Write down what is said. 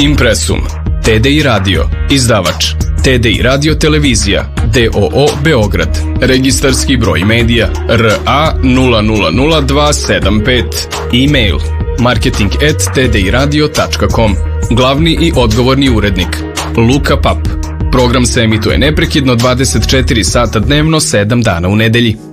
Impresum, TDI Radio, izdavač TDI Radio Televizija, DOO Beograd, registarski broj medija RA 000275, e-mail marketing@tdiradio.com, glavni i odgovorni urednik Luka Pap. Program se emituje neprekidno 24 sata dnevno, 7 dana u nedelji.